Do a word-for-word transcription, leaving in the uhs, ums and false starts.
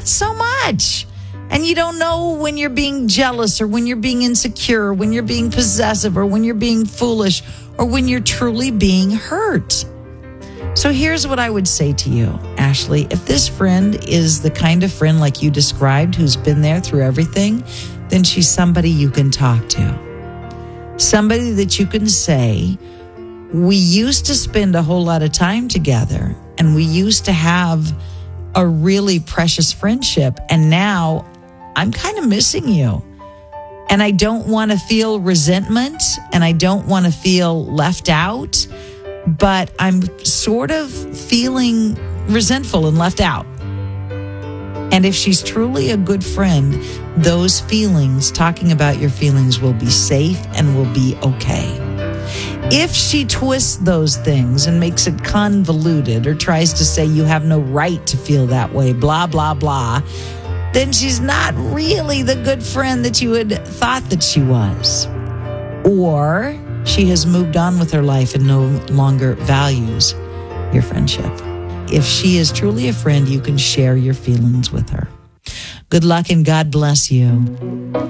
not so much. And you don't know when you're being jealous or when you're being insecure, or when you're being possessive or when you're being foolish or when you're truly being hurt. So here's what I would say to you, Ashley. If this friend is the kind of friend like you described who's been there through everything, then she's somebody you can talk to. Somebody that you can say, we used to spend a whole lot of time together and we used to have a really precious friendship, and now I'm kind of missing you. And I don't want to feel resentment and I don't want to feel left out, but I'm sort of feeling resentful and left out. And if she's truly a good friend, those feelings, talking about your feelings, will be safe and will be okay. If she twists those things and makes it convoluted or tries to say you have no right to feel that way, blah, blah, blah, then she's not really the good friend that you had thought that she was. Or she has moved on with her life and no longer values your friendship. If she is truly a friend, you can share your feelings with her. Good luck and God bless you.